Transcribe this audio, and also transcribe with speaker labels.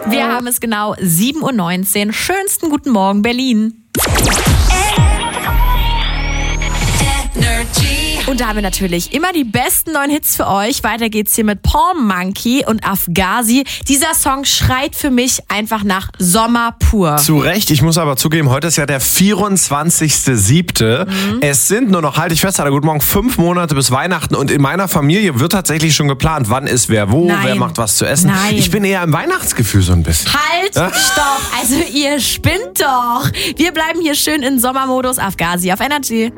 Speaker 1: Wir haben es genau 7:19 Uhr. Schönsten guten Morgen, Berlin. Und da haben wir natürlich immer die besten neuen Hits für euch. Weiter geht's hier mit Palm Monkey und Afghazi. Dieser Song schreit für mich einfach nach Sommer pur.
Speaker 2: Zu Recht, ich muss aber zugeben, heute ist ja der 24.07. Es sind nur noch, halte ich fest, guten Morgen, 5 Monate bis Weihnachten und in meiner Familie wird tatsächlich schon geplant, wann ist wer wo, wer macht was zu essen.
Speaker 1: Nein.
Speaker 2: Ich bin eher im Weihnachtsgefühl so ein bisschen.
Speaker 1: Halt, stopp, also ihr spinnt doch. Wir bleiben hier schön in Sommermodus. Afghazi auf Energy.